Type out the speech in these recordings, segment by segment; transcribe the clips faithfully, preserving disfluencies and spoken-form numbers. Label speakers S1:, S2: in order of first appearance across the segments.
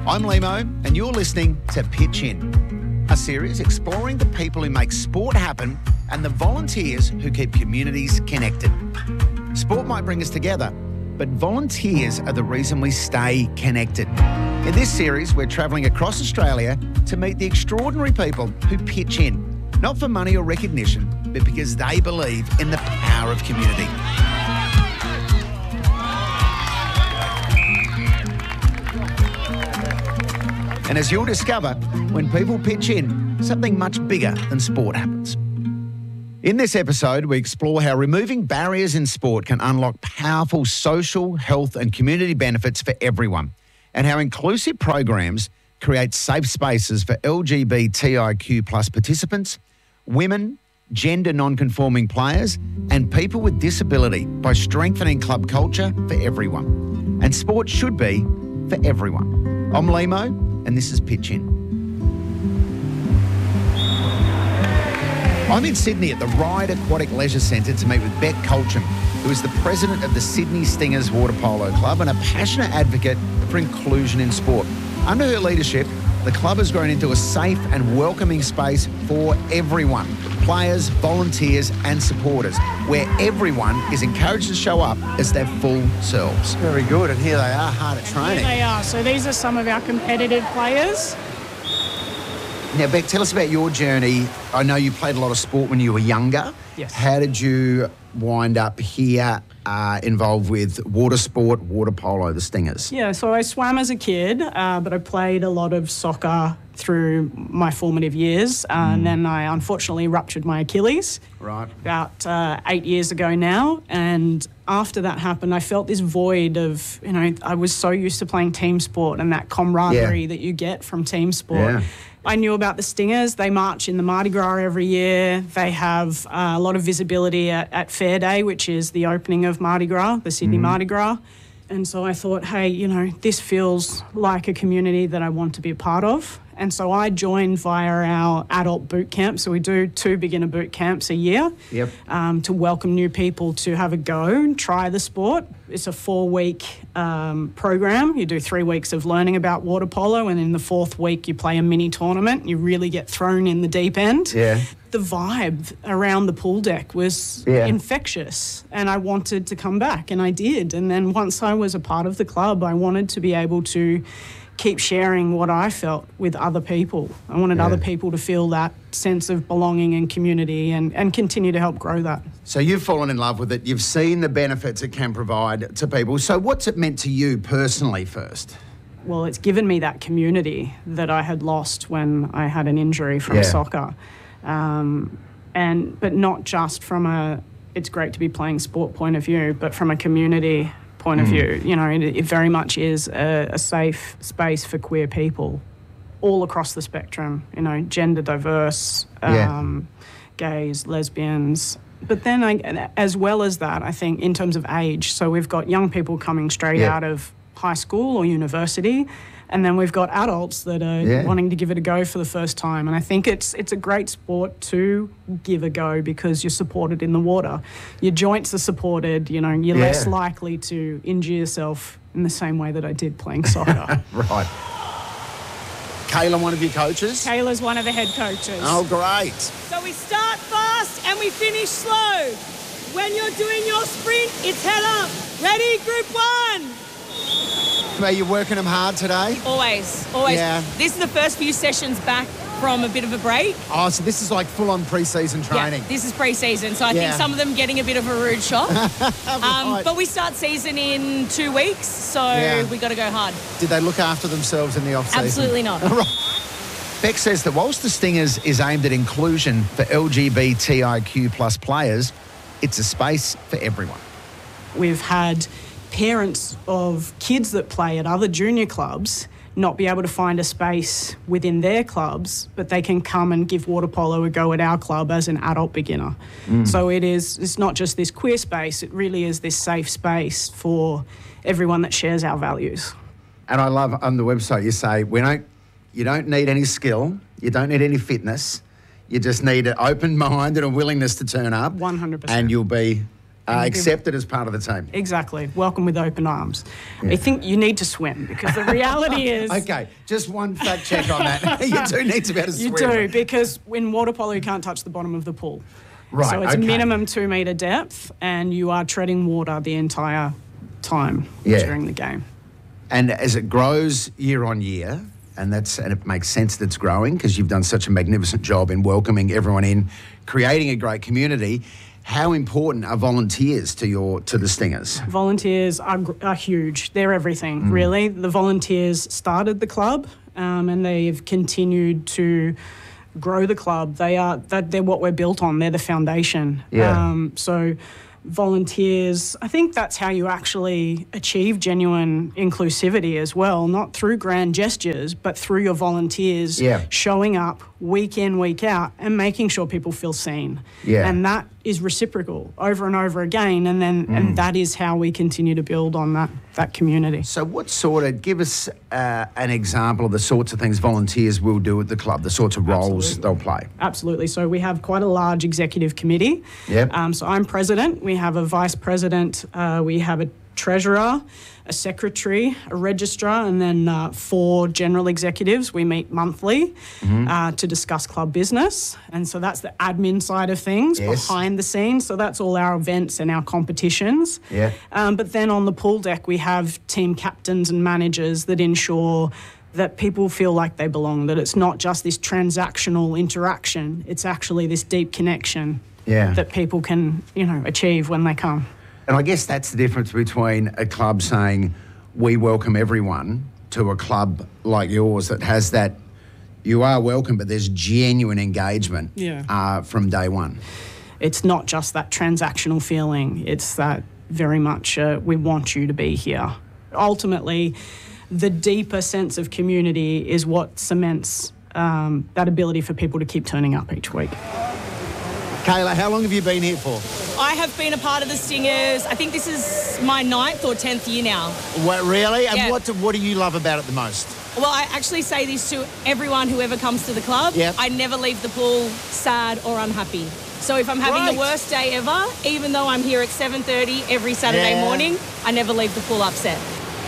S1: I'm Limo, and you're listening to Pitch In, a series exploring the people who make sport happen and the volunteers who keep communities connected. Sport might bring us together, but volunteers are the reason we stay connected. In this series, we're travelling across Australia to meet the extraordinary people who pitch in, not for money or recognition, but because they believe in the power of community. And as you'll discover, when people pitch in, something much bigger than sport happens. In this episode, we explore how removing barriers in sport can unlock powerful social, health and community benefits for everyone, and how inclusive programs create safe spaces for L G B T I Q plus participants, women, gender non-conforming players and people with disability by strengthening club culture for everyone. And sport should be for everyone. I'm Limo, and this is Pitch In. I'm in Sydney at the Ryde Aquatic Leisure Centre to meet with Beck Colcham, who is the president of the Sydney Stingers Water Polo Club and a passionate advocate for inclusion in sport. Under her leadership, the club has grown into a safe and welcoming space for everyone, players, volunteers and supporters, where everyone is encouraged to show up as their full selves. Very good, and here they are, hard at training.
S2: Here they are. So these are some of our competitive players.
S1: Now, Beck, tell us about your journey. I know you played a lot of sport when you were younger.
S2: Yes.
S1: How did you wind up here uh, involved with water sport, water polo, the Stingers?
S2: Yeah, so I swam as a kid, uh, but I played a lot of soccer through my formative years. Uh, mm. And then I unfortunately ruptured my Achilles.
S1: Right.
S2: About uh, eight years ago now. And after that happened, I felt this void of, you know, I was so used to playing team sport and that camaraderie
S1: yeah.
S2: that you get from team sport.
S1: Yeah.
S2: I knew about the Stingers. They march in the Mardi Gras every year. They have uh, a lot of visibility at, at Fair Day, which is the opening of Mardi Gras, the Sydney mm. Mardi Gras. And so I thought, hey, you know, this feels like a community that I want to be a part of. And so I joined via our adult boot camp. So we do two beginner boot camps a year
S1: yep.
S2: um, to welcome new people to have a go and try the sport. It's a four-week um, program. You do three weeks of learning about water polo, and in the fourth week you play a mini tournament. You really get thrown in the deep end.
S1: Yeah.
S2: The vibe around the pool deck was
S1: yeah.
S2: infectious, and I wanted to come back, and I did. And then once I was a part of the club, I wanted to be able to keep sharing what I felt with other people. I wanted
S1: yeah.
S2: other people to feel that sense of belonging and community and, and continue to help grow that.
S1: So you've fallen in love with it. You've seen the benefits it can provide to people. So what's it meant to you personally first?
S2: Well, it's given me that community that I had lost when I had an injury from
S1: yeah.
S2: soccer. Um, and but not just from a, it's great to be playing sport point of view, but from a community point of view. You know, it, it very much is a, a safe space for queer people all across the spectrum, you know, gender diverse, um, yeah. gays, lesbians. But then I, as well as that, I think in terms of age, so we've got young people coming straight
S1: yeah.
S2: out of high school or university, and then we've got adults that are
S1: yeah.
S2: wanting to give it a go for the first time. And I think it's it's a great sport to give a go because you're supported in the water. Your joints are supported, you know, you're
S1: yeah.
S2: less likely to injure yourself in the same way that I did playing soccer.
S1: Right. Kayla, one of your coaches?
S2: Kayla's one of the head coaches.
S1: Oh, great.
S3: So we start fast and we finish slow. When you're doing your sprint, it's head up. Ready, group one.
S1: Are you working them hard today?
S3: Always, always.
S1: Yeah.
S3: This is the first few sessions back from a bit of a break.
S1: Oh, so this is like full-on pre-season training.
S3: Yeah, this is pre-season, so I
S1: yeah.
S3: think some of them getting a bit of a rude shock.
S1: right.
S3: um, but we start season in two weeks, so
S1: yeah.
S3: we got to go hard.
S1: Did they look after themselves in the off-season?
S3: Absolutely not.
S1: Right. Beck says that whilst the Stingers is aimed at inclusion for L G B T I Q plus players, it's a space for everyone.
S2: We've had parents of kids that play at other junior clubs not be able to find a space within their clubs, but they can come and give water polo a go at our club as an adult beginner. Mm. So it is, it's not just this queer space, it really is this safe space for everyone that shares our values.
S1: And I love on the website you say, we don't, you don't need any skill, you don't need any fitness, you just need an open mind and a willingness to turn up.
S2: one hundred percent.
S1: And you'll be Uh, accepted as part of the team.
S2: Exactly. Welcome with open arms. Yeah. I think you need to swim because the reality is...
S1: Okay, just one fact check on that. You do need to be able to
S2: you
S1: swim.
S2: You do, because in water polo you can't touch the bottom of the pool.
S1: Right,
S2: So it's
S1: okay.
S2: a minimum two metre depth and you are treading water the entire time
S1: yeah.
S2: during the game.
S1: And as it grows year on year, and that's and it makes sense that it's growing because you've done such a magnificent job in welcoming everyone in, creating a great community. How important are volunteers to your to the Stingers?
S2: Volunteers are, are huge. They're everything, mm. really. The volunteers started the club um, and they've continued to grow the club. They are they're what we're built on. They're the foundation.
S1: Yeah.
S2: Um, so volunteers, I think that's how you actually achieve genuine inclusivity as well, not through grand gestures, but through your volunteers
S1: yeah.
S2: showing up week in, week out and making sure people feel seen.
S1: Yeah.
S2: And that is reciprocal over and over again. And then
S1: mm.
S2: and that is how we continue to build on that, that community.
S1: So what sort of, give us uh, an example of the sorts of things volunteers will do at the club, the sorts of roles
S2: Absolutely.
S1: they'll play.
S2: Absolutely. So we have quite a large executive committee.
S1: Yep.
S2: Um, so I'm president. We have a vice president. Uh, we have a treasurer, a secretary, a registrar, and then uh, four general executives. We meet monthly mm-hmm. uh, to discuss club business. And so that's the admin side of things,
S1: yes.
S2: behind the scenes. So that's all our events and our competitions.
S1: Yeah.
S2: Um, but then on the pool deck, we have team captains and managers that ensure that people feel like they belong, that it's not just this transactional interaction, it's actually this deep connection
S1: yeah.
S2: that people can, you know, achieve when they come.
S1: And I guess that's the difference between a club saying, we welcome everyone, to a club like yours that has that, you are welcome, but there's genuine engagement
S2: yeah.
S1: uh, from day one.
S2: It's not just that transactional feeling. It's that very much, uh, we want you to be here. Ultimately, the deeper sense of community is what cements um, that ability for people to keep turning up each week.
S1: Kayla, how long have you been here for?
S3: I have been a part of the Stingers. I think this is my ninth or tenth year now.
S1: What, really? And
S3: yeah.
S1: what do, what do you love about it the most?
S3: Well, I actually say this to everyone who ever comes to the club.
S1: Yep.
S3: I never leave the pool sad or unhappy. So if I'm having
S1: right.
S3: the worst day ever, even though I'm here at seven thirty every Saturday
S1: yeah.
S3: morning, I never leave the pool upset.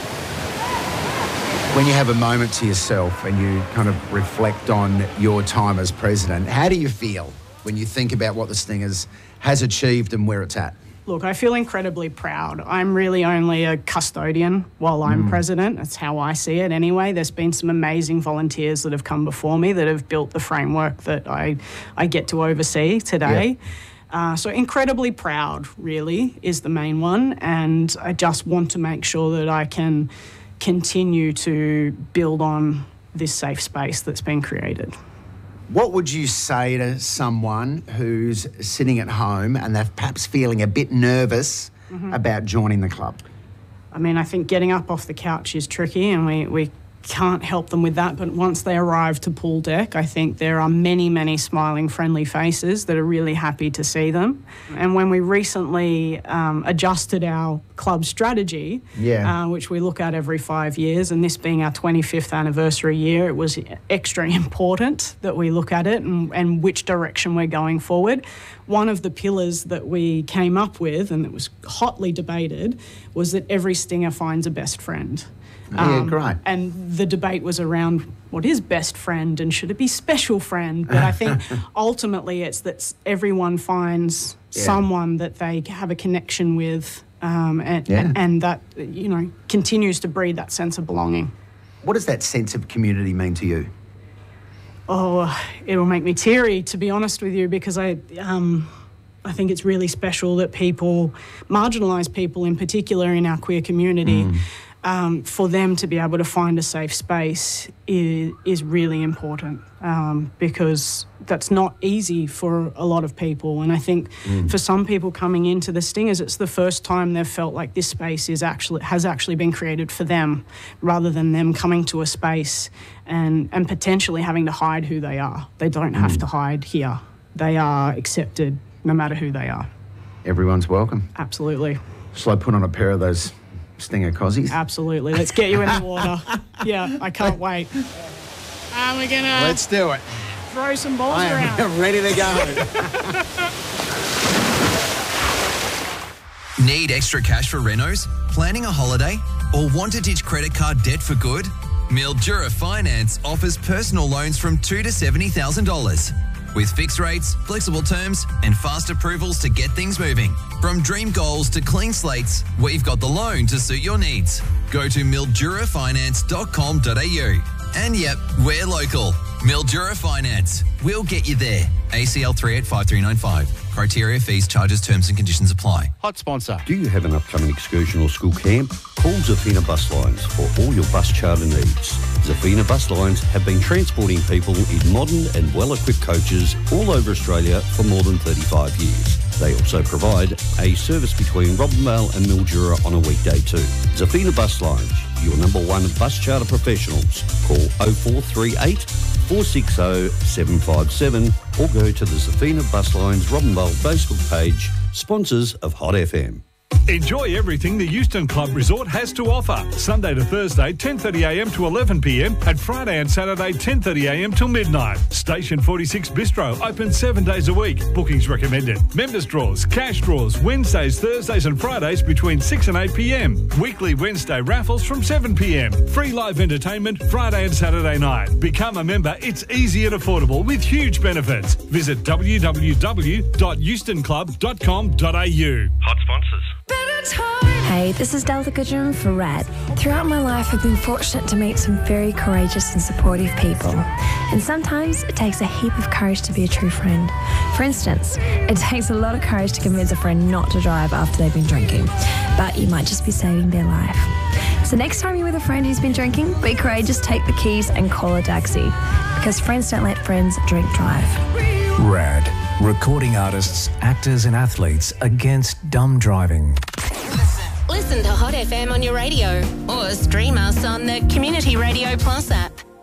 S1: When you have a moment to yourself and you kind of reflect on your time as president, how do you feel when you think about what the Stingers has achieved and where it's at?
S2: Look, I feel incredibly proud. I'm really only a custodian while I'm
S1: Mm.
S2: president. That's how I see it anyway. There's been some amazing volunteers that have come before me that have built the framework that I, I get to oversee today. Yeah. Uh, so incredibly proud, really, is the main one. And I just want to make sure that I can continue to build on this safe space that's been created.
S1: What would you say to someone who's sitting at home and they're perhaps feeling a bit nervous mm-hmm. about joining the club?
S2: I mean, I think getting up off the couch is tricky and we, we can't help them with that. But once they arrive to pool deck, I think there are many, many smiling, friendly faces that are really happy to see them. And when we recently um, adjusted our club strategy,
S1: yeah.
S2: uh, which we look at every five years, and this being our twenty-fifth anniversary year, it was extra important that we look at it and, and which direction we're going forward. One of the pillars that we came up with, and that was hotly debated, was that every Stinger finds a best friend.
S1: Yeah,
S2: um,
S1: great.
S2: And the debate was around what is best friend and should it be special friend? But I think ultimately it's that everyone finds
S1: yeah.
S2: someone that they have a connection with um, and,
S1: yeah.
S2: and, and that, you know, continues to breed that sense of belonging.
S1: What does that sense of community mean to you?
S2: Oh, it'll make me teary, to be honest with you, because I... Um, I think it's really special that people, marginalised people in particular in our queer community, mm. um, for them to be able to find a safe space is, is really important um, because that's not easy for a lot of people. And I think mm. for some people coming into the Stingers, it's the first time they've felt like this space is actually has actually been created for them rather than them coming to a space and, and potentially having to hide who they are. They don't mm. have to hide here. They are accepted no matter who they are. Everyone's welcome. Absolutely. Shall I put on a pair of those Stinger cozies? Absolutely. Let's get you in the water. Yeah, I can't wait. And we're going to... Let's do it. Throw some balls I around. I'm ready to go.
S4: Need extra cash for renos? Planning a holiday? Or want to ditch credit card debt for good? Mildura Finance offers personal loans from two thousand dollars to seventy thousand dollars. With fixed rates, flexible terms and fast approvals to get things moving. From dream goals to clean slates, we've got the loan to suit your needs. Go to mildura finance dot com dot a u. And yep, we're local. Mildura Finance. We'll get you there. A C L three eight five three nine five. Criteria, fees, charges, terms and conditions apply.
S1: Hot sponsor.
S5: Do you have an upcoming excursion or school camp? Call Zafina Bus Lines for all your bus charter needs. Zafina Bus Lines have been transporting people in modern and well-equipped coaches all over Australia for more than thirty-five years. They also provide a service between Robinvale and Mildura on a weekday too. Zafina Bus Lines, your number one bus charter professionals. Call oh four three eight, four six oh, seven five seven or go to the Zafina Bus Lines Robinvale Facebook page, sponsors of Hot F M.
S6: Enjoy everything the Euston Club Resort has to offer. Sunday to Thursday, ten thirty a m to eleven p m and Friday and Saturday, ten thirty a m till midnight. Station forty-six Bistro, open seven days a week. Bookings recommended. Members draws, cash draws, Wednesdays, Thursdays and Fridays between six and eight p m. Weekly Wednesday raffles from seven p m. Free live entertainment Friday and Saturday night. Become a member. It's easy and affordable with huge benefits. Visit w w w dot euston club dot com dot a u.
S7: Hot sponsors.
S8: Hey, this is Delta Goodrum for RAD. Throughout my life, I've been fortunate to meet some very courageous and supportive people. And sometimes it takes a heap of courage to be a true friend. For instance, it takes a lot of courage to convince a friend not to drive after they've been drinking. But you might just be saving their life. So next time you're with a friend who's been drinking, be courageous, take the keys and call a taxi. Because friends don't let friends drink drive.
S9: RAD. Recording artists, actors and athletes against dumb driving.
S10: Listen to Hot F M on your radio or stream us on the Community Radio Plus app.